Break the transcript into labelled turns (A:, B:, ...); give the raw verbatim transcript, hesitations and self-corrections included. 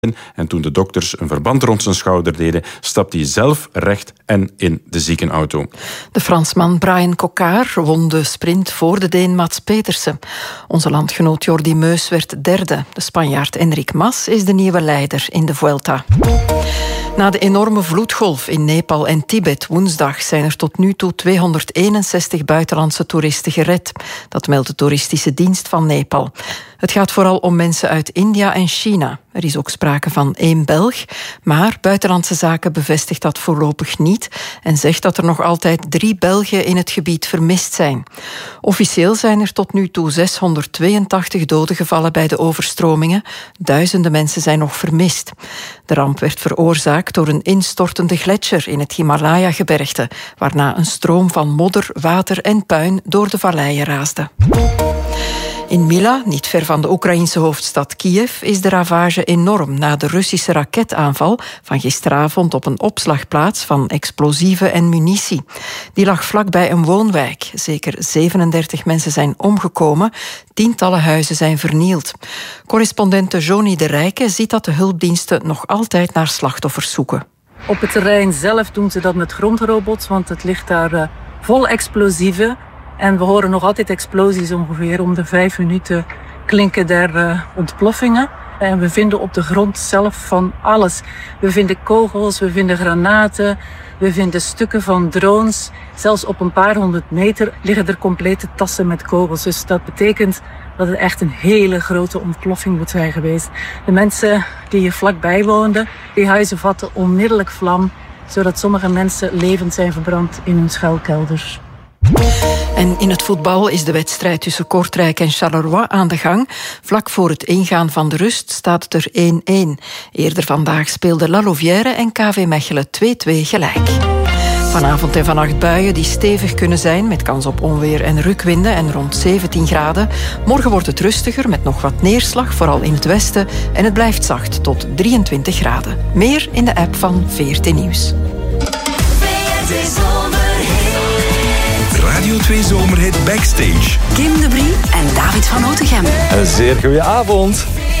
A: En toen de dokters een verband rond zijn schouder deden, stapte hij zelf recht en in de ziekenauto.
B: De Fransman Brian Coquard won de sprint voor de Deen Mats Petersen. Onze landgenoot Jordi Meus werd derde. De Spanjaard Enric Mas is de nieuwe leider in de Vuelta. Na de enorme vloedgolf in Nepal en Tibet woensdag zijn er tot nu toe tweehonderdeenenzestig buitenlandse toeristen gered. Dat meldt de toeristische dienst van Nepal. Het gaat vooral om mensen uit India en China. Er is ook sprake van één Belg, maar Buitenlandse Zaken bevestigt dat voorlopig niet en zegt dat er nog altijd drie Belgen in het gebied vermist zijn. Officieel zijn er tot nu toe zeshonderdtweeëntachtig doden gevallen bij de overstromingen. Duizenden mensen zijn nog vermist. De ramp werd veroorzaakt door een instortende gletsjer in het Himalaya-gebergte, waarna een stroom van modder, water en puin door de valleien raasde. In Mila, niet ver van de Oekraïense hoofdstad Kiev, is de ravage enorm na de Russische raketaanval van gisteravond op een opslagplaats van explosieven en munitie. Die lag vlakbij een woonwijk. Zeker zevenendertig mensen zijn omgekomen, tientallen huizen zijn vernield. Correspondente Joni de Rijke ziet dat de hulpdiensten nog altijd naar slachtoffers zoeken.
C: Op het terrein zelf doen ze dat met grondrobots, want het ligt daar uh, vol explosieven. En we horen nog altijd explosies ongeveer om de vijf minuten klinken daar uh, ontploffingen. En we vinden op de grond zelf van alles. We vinden kogels, we vinden granaten, we vinden stukken van drones. Zelfs op een paar honderd meter liggen er complete tassen met kogels. Dus dat betekent dat het echt een hele grote ontploffing moet zijn geweest. De mensen die hier vlakbij woonden, die huizen vatten onmiddellijk vlam, zodat sommige mensen levend zijn verbrand in hun schuilkelders.
B: En in het voetbal is de wedstrijd tussen Kortrijk en Charleroi aan de gang. Vlak voor het ingaan van de rust staat het er één-één. Eerder vandaag speelden La Louvière en K V Mechelen twee-twee gelijk. Vanavond en vannacht buien die stevig kunnen zijn, met kans op onweer en rukwinden en rond zeventien graden. Morgen wordt het rustiger met nog wat neerslag, vooral in het westen. En het blijft zacht tot drieëntwintig graden. Meer in de app van V R T Nieuws.
D: Radio twee Zomerhit Backstage.
E: Kim de Brie en David van Otegem.
F: Een zeer goede avond.